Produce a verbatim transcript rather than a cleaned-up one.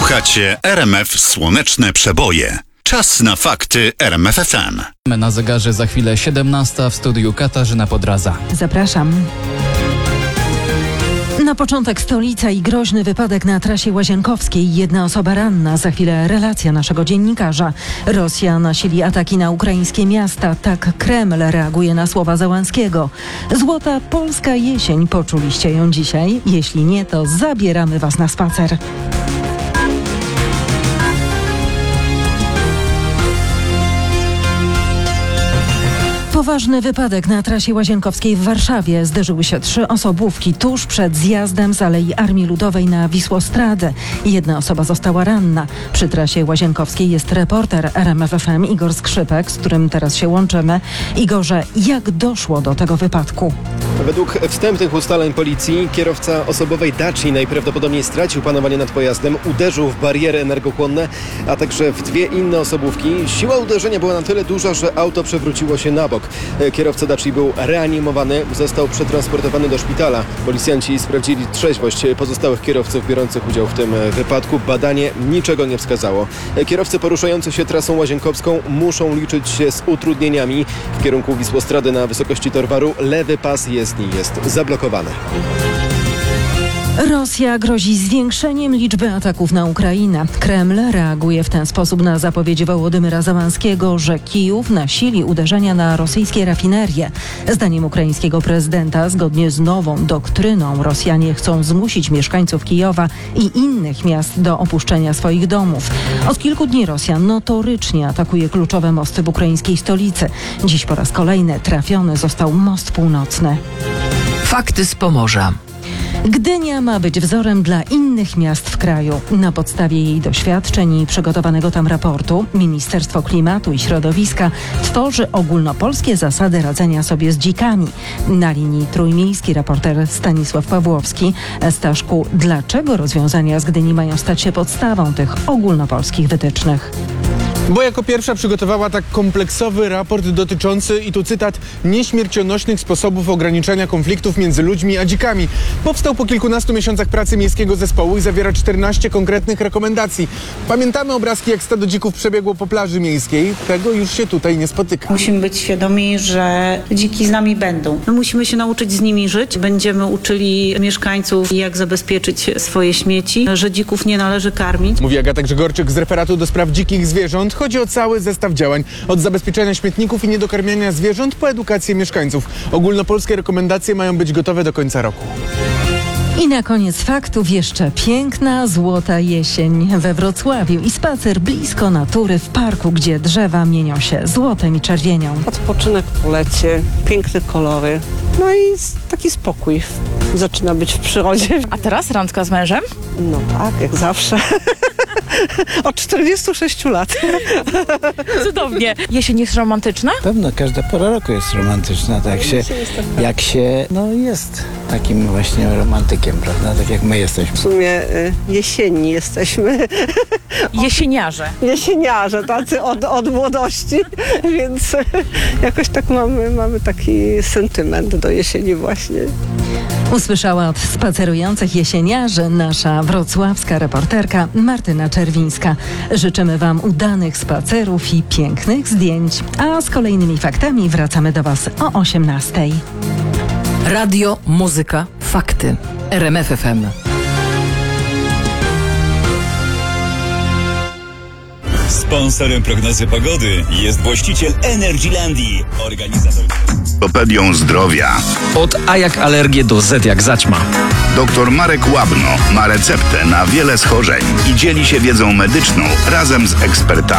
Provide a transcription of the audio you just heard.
Słuchacie R M F Słoneczne Przeboje. Czas na fakty R M F F M. Na zegarze za chwilę siedemnasta, w studiu Katarzyna Podraza. Zapraszam. Na początek stolica i groźny wypadek na trasie łazienkowskiej. Jedna osoba ranna. Za chwilę relacja naszego dziennikarza. Rosja nasili ataki na ukraińskie miasta. Tak Kreml reaguje na słowa Zełenskiego. Złota polska jesień. Poczuliście ją dzisiaj? Jeśli nie, to zabieramy was na spacer. Poważny wypadek na trasie łazienkowskiej w Warszawie. Zderzyły się trzy osobówki tuż przed zjazdem z Alei Armii Ludowej na Wisłostradę. Jedna osoba została ranna. Przy trasie łazienkowskiej jest reporter R M F F M Igor Skrzypek, z którym teraz się łączymy. Igorze, jak doszło do tego wypadku? Według wstępnych ustaleń policji kierowca osobowej Daci najprawdopodobniej stracił panowanie nad pojazdem, uderzył w bariery energochłonne, a także w dwie inne osobówki. Siła uderzenia była na tyle duża, że auto przewróciło się na bok. Kierowca Daci był reanimowany, został przetransportowany do szpitala. Policjanci sprawdzili trzeźwość pozostałych kierowców biorących udział w tym wypadku. Badanie niczego nie wskazało. Kierowcy poruszający się trasą łazienkowską muszą liczyć się z utrudnieniami. W kierunku Wisłostrady na wysokości Torwaru lewy pas jezdni jest zablokowany. Rosja grozi zwiększeniem liczby ataków na Ukrainę. Kreml reaguje w ten sposób na zapowiedź Wołodymyra Zełenskiego, że Kijów nasili uderzenia na rosyjskie rafinerie. Zdaniem ukraińskiego prezydenta, zgodnie z nową doktryną, Rosjanie chcą zmusić mieszkańców Kijowa i innych miast do opuszczenia swoich domów. Od kilku dni Rosja notorycznie atakuje kluczowe mosty w ukraińskiej stolicy. Dziś po raz kolejny trafiony został most północny. Fakty z Pomorza. Gdynia ma być wzorem dla innych miast w kraju. Na podstawie jej doświadczeń i przygotowanego tam raportu Ministerstwo Klimatu i Środowiska tworzy ogólnopolskie zasady radzenia sobie z dzikami. Na linii trójmiejski reporter Stanisław Pawłowski. Staszku, dlaczego rozwiązania z Gdyni mają stać się podstawą tych ogólnopolskich wytycznych? Bo jako pierwsza przygotowała tak kompleksowy raport dotyczący, i tu cytat, nieśmiercionośnych sposobów ograniczania konfliktów między ludźmi a dzikami. Powstał po kilkunastu miesiącach pracy miejskiego zespołu i zawiera czternaście konkretnych rekomendacji. Pamiętamy obrazki, jak stado dzików przebiegło po plaży miejskiej. Tego już się tutaj nie spotyka. Musimy być świadomi, że dziki z nami będą. My musimy się nauczyć z nimi żyć. Będziemy uczyli mieszkańców, jak zabezpieczyć swoje śmieci, że dzików nie należy karmić. Mówi Agata Grzegorczyk z referatu do spraw dzikich zwierząt. Chodzi o cały zestaw działań. Od zabezpieczenia śmietników i niedokarmiania zwierząt po edukację mieszkańców. Ogólnopolskie rekomendacje mają być gotowe do końca roku. I na koniec faktów jeszcze piękna, złota jesień we Wrocławiu i spacer blisko natury w parku, gdzie drzewa mienią się złotem i czerwienią. Odpoczynek po lecie, piękne kolory, no i taki spokój zaczyna być w przyrodzie. A teraz randka z mężem? No tak, jak zawsze. Od czterdziestu sześciu lat. Cudownie. Jesień jest romantyczna? Pewno, każda pora roku jest romantyczna, tak się, jak się, no jest takim właśnie romantykiem, prawda, tak jak my jesteśmy. W sumie y, jesienni jesteśmy. Jesieniarze. Jesieniarze, tacy od, od młodości, więc jakoś tak mamy, mamy taki sentyment do jesieni właśnie. Usłyszała od spacerujących jesieniarzy nasza wrocławska reporterka Martyna Czerwińska. Życzymy wam udanych spacerów i pięknych zdjęć. A z kolejnymi faktami wracamy do was o osiemnastej. Radio, muzyka, fakty. R M F F M. Sponsorem prognozy pogody jest właściciel Energylandii, organizator Opedią Zdrowia. Od A jak alergię do Z jak zaćma. Doktor Marek Łabno ma receptę na wiele schorzeń i dzieli się wiedzą medyczną razem z ekspertami.